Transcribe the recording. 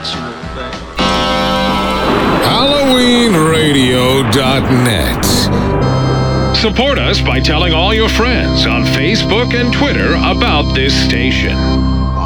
HalloweenRadio.net. Support us by telling all your friends on Facebook and Twitter about this station.